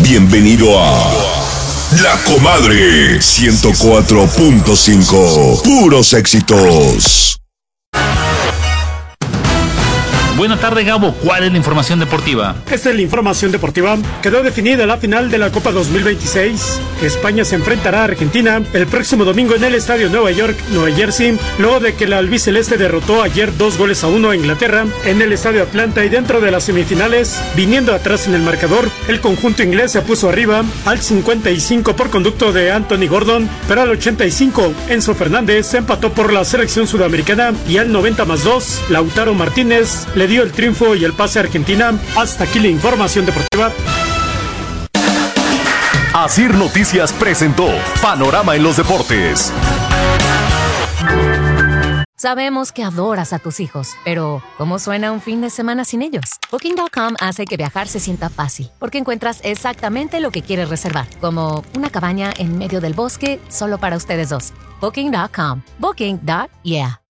Bienvenido a La Comadre 104.5. Puros éxitos. Buenas tardes, Gabo. ¿Cuál es la información deportiva? Esta es la información deportiva. Quedó definida la final de la Copa 2026. España se enfrentará a Argentina el próximo domingo en el Estadio Nueva York, Nueva Jersey, luego de que la albiceleste derrotó ayer 2-1 a Inglaterra en el Estadio Atlanta, y dentro de las semifinales, viniendo atrás en el marcador, el conjunto inglés se puso arriba al 55 por conducto de Anthony Gordon, pero al 85 Enzo Fernández se empató por la selección sudamericana, y al 90+2 Lautaro Martínez le dio el triunfo y el pase a Argentina. Hasta aquí la información deportiva. Asir Noticias presentó Panorama en los Deportes. Sabemos que adoras a tus hijos, pero ¿cómo suena un fin de semana sin ellos? Booking.com hace que viajar se sienta fácil, porque encuentras exactamente lo que quieres reservar, como una cabaña en medio del bosque solo para ustedes dos. Booking.com. Booking.yeah.